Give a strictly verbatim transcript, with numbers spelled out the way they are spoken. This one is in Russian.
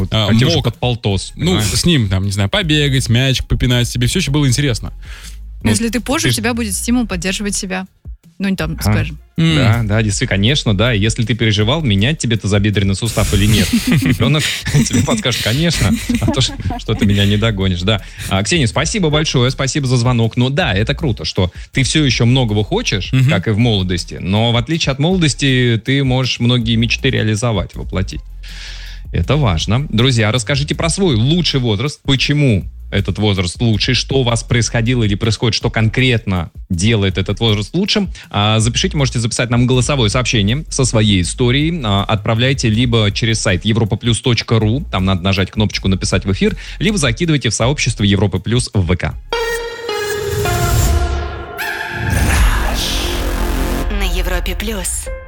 вот, а, мог под полтос. Ну, понимаешь? С ним, там, не знаю, побегать, мячик попинать, тебе все еще было интересно. Но если ты позже, ты... у тебя будет стимул поддерживать себя. Ну, там, а, скажем. Mm. Да, да, действительно, конечно, да. Если ты переживал, менять тебе тазобедренный сустав или нет, ребенок тебе подскажет, конечно, а то, что ты меня не догонишь, да. А, Ксения, спасибо большое, спасибо за звонок. Но да, это круто, что ты все еще многого хочешь, mm-hmm. как и в молодости, но в отличие от молодости ты можешь многие мечты реализовать, воплотить. Это важно. Друзья, расскажите про свой лучший возраст, почему этот возраст лучший, что у вас происходило или происходит, что конкретно делает этот возраст лучшим. А, запишите, можете записать нам голосовое сообщение со своей историей. А, отправляйте либо через сайт европа плюс точка ру, там надо нажать кнопочку «Написать в эфир», либо закидывайте в сообщество Европа Плюс в ВК. На Европе Плюс.